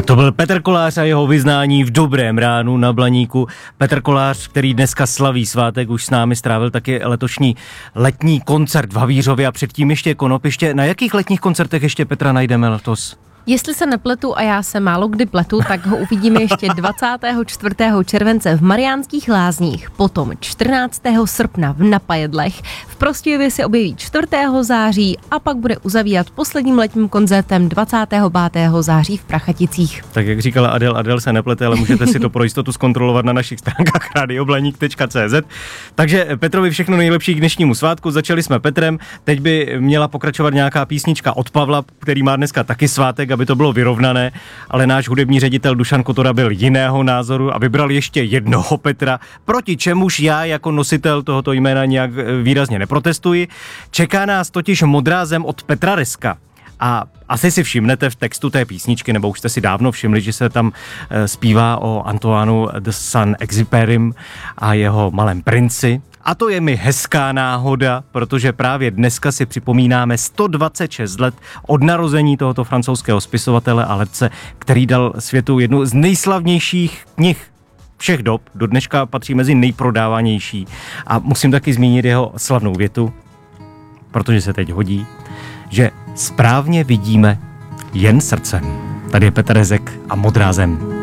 Tak to byl Petr Kolář a jeho vyznání v Dobrém ránu na Blaníku. Petr Kolář, který dneska slaví svátek, už s námi strávil taky letošní letní koncert v Havířově a předtím ještě Konopiště. Na jakých letních koncertech ještě Petra najdeme letos? Jestli se nepletu, a já se málo kdy pletu, tak ho uvidíme ještě 24. července v Mariánských Lázních, potom 14. srpna v Napajedlech, v Prostějově se objeví 4. září a pak bude uzavírat posledním letním koncertem 25. září v Prachaticích. Tak jak říkala Adel se neplete, ale můžete si to pro jistotu zkontrolovat na našich stránkách radioblaník.cz. Takže Petrovi všechno nejlepší k dnešnímu svátku. Začali jsme Petrem, teď by měla pokračovat nějaká písnička od Pavla, který má dneska taky svátek, aby to bylo vyrovnané, ale náš hudební ředitel Dušan Kotora byl jiného názoru a vybral ještě jednoho Petra, proti čemuž já jako nositel tohoto jména nějak výrazně neprotestuji. Čeká nás totiž Modrá zem od Petra Reska. A asi si všimnete v textu té písničky, nebo už jste si dávno všimli, že se tam zpívá o Antoinu de Saint-Exupérym a jeho Malém princi. A to je mi hezká náhoda, protože právě dneska si připomínáme 126 let od narození tohoto francouzského spisovatele a letce, který dal světu jednu z nejslavnějších knih všech dob, do dneška patří mezi nejprodávanější. A musím taky zmínit jeho slavnou větu, protože se teď hodí, že správně vidíme jen srdcem. Tady je Petr Rezek a Modrá zem.